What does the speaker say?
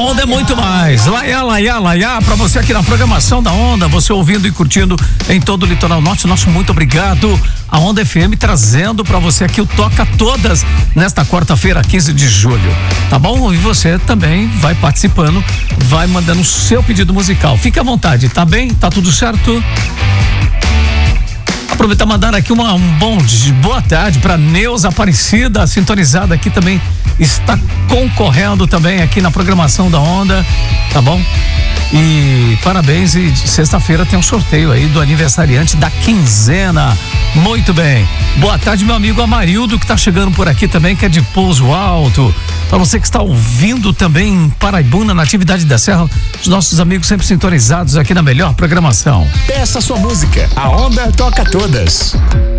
Onda é muito mais. Laiá, laiá, laiá, pra você aqui na programação da Onda, você ouvindo e curtindo em todo o litoral norte. Nosso muito obrigado. A Onda FM trazendo pra você aqui o Toca Todas nesta quarta-feira, 15 de julho. Tá bom? E você também vai participando, vai mandando o seu pedido musical. Fique à vontade, tá bem? Tá tudo certo? Aproveitar e mandar aqui boa tarde para Neuza Aparecida, sintonizada aqui também, está concorrendo também aqui na programação da Onda, tá bom? E parabéns, e sexta-feira tem um sorteio aí do aniversariante da quinzena. Muito bem. Boa tarde, meu amigo Amarildo, que tá chegando por aqui também, que é de Pouso Alto. Para você que está ouvindo também em Paraibuna, na Atividade da Serra, os nossos amigos sempre sintonizados aqui na melhor programação. Peça sua música, a Onda toca todas.